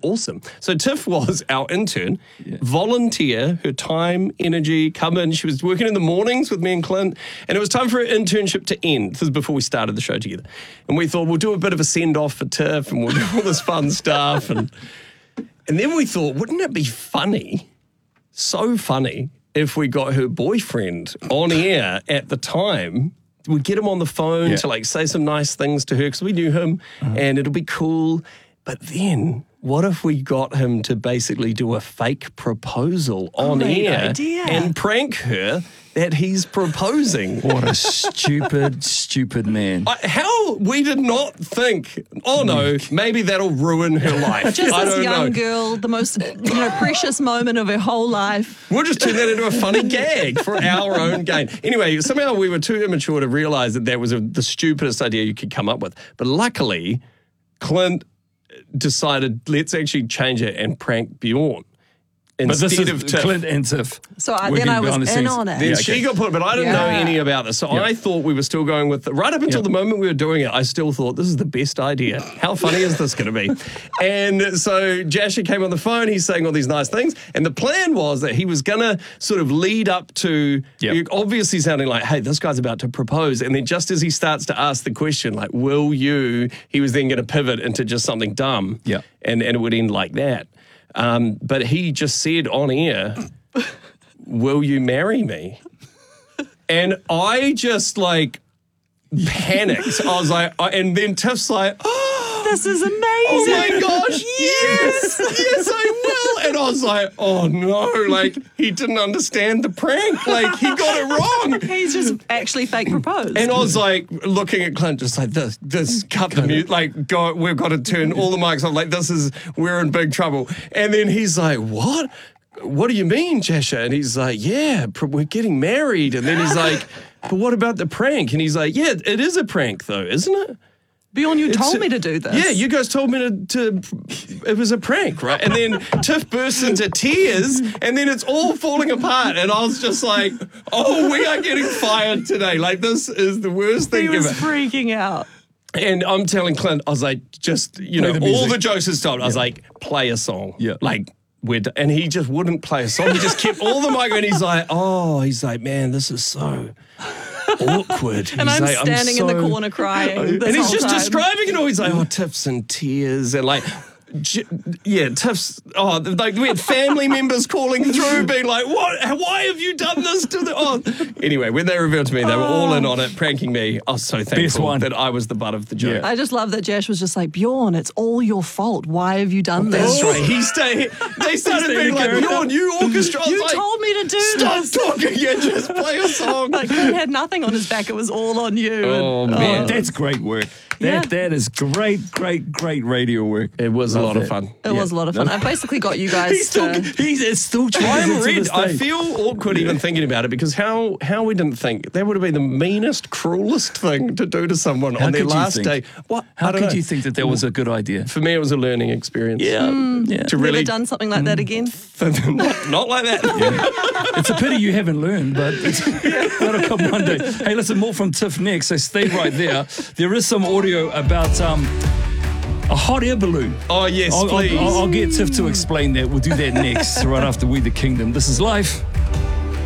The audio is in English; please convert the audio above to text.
awesome. So Tiff was our intern, volunteer, her time, energy, come in. She was working in the mornings with me and Clint, and it was time for her internship to end. This was before we started the show together. And we thought, we'll do a bit of a send-off for Tiff, and we'll do all this fun stuff. And then we thought, wouldn't it be funny, so funny, if we got her boyfriend on air at the time? We'd get him on the phone to like say some nice things to her because we knew him and it'll be cool. But then what if we got him to basically do a fake proposal on air and prank her that he's proposing? What a stupid man. How we did not think, oh no, maybe that'll ruin her life. Just I this don't young know. girl, the most precious moment of her whole life. We'll just turn that into a funny gag for our own gain. Anyway, somehow we were too immature to realise that was the stupidest idea you could come up with. But luckily, Clint decided, let's actually change it and prank Bjorn. But this Instead is of Tiff. Clint and Tiff. So then I was in on it. Then she got put, but I didn't know any about this. So I thought we were still going with it. Right up until the moment we were doing it, I still thought, this is the best idea. How funny is this going to be? And so Jasher came on the phone. He's saying all these nice things. And the plan was that he was going to sort of lead up to obviously sounding like, hey, this guy's about to propose. And then just as he starts to ask the question, like, will you, he was then going to pivot into just something dumb. Yeah. And it would end like that. But he just said on air, will you marry me? And I just like panicked. I was like, and then Tiff's like, oh, This is amazing. oh my gosh, yes, I will. And I was like, oh no, like he didn't understand the prank. Like he got it wrong. He's just actually fake proposed. And I was like looking at Clint, just like this, cut the mute, like go. We've got to turn all the mics off. Like we're in big trouble. And then he's like, what? What do you mean, Jasher? And he's like, yeah, we're getting married. And then he's like, but what about the prank? And he's like, yeah, it is a prank though, isn't it? Bjorn, you told me to do this. Yeah, you guys told me to it was a prank, right? And then Tiff bursts into tears, and then it's all falling apart. And I was just like, oh, we are getting fired today. Like, this is the worst thing He was ever. freaking out. And I'm telling Clint, I was like, just, you know, the all music. the jokes are stopped. I was like, play a song. Yeah. Like, and he just wouldn't play a song. He just kept all the mic, and he's like, man, this is so awkward. And He's I'm like, standing in the so- corner crying. And he's just describing it all. He's like, oh, Tiff's in tears. And like, Tiff's, like we had family members calling through being like, what? Why have you done this to the, Anyway, when they revealed to me, they were all in on it, pranking me. I was so thankful that I was the butt of the joke. I just love that Jash was just like, Bjorn, it's all your fault. Why have you done this? That's right. They started being like, Bjorn, you orchestra. You told me to do Stop this. talking. Yeah, just play a song. Like, he had nothing on his back. It was all on you. Oh, man. That's great work. Yeah. That is great radio work. It was a lot of fun. It was a lot of fun. I basically got you guys He's still trying I'm to red. this I day. feel awkward even thinking about it because how we didn't think that would have been the meanest, cruelest thing to do to someone on their could you last think? day. What? How I don't could know. you think that was a good idea? For me, it was a learning experience. Yeah. To Never really done something like that again? not like that. It's a pity you haven't learned, but that'll come one day. Hey, listen, more from Tiff next, so stay right there. There is some audio about a hot air balloon. Oh yes, please. I'll get Tiff to explain that. We'll do that next, right after We the Kingdom. This is Life.